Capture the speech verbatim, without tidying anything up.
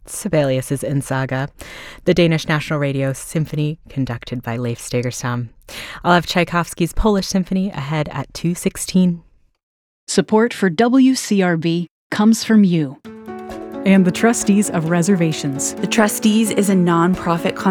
Sibelius's Insaga, the Danish National Radio Symphony, conducted by Leif Stegerstam. I'll have Tchaikovsky's Polish Symphony ahead at two sixteen. Support for W C R B comes from you and the Trustees of Reservations. The Trustees is a nonprofit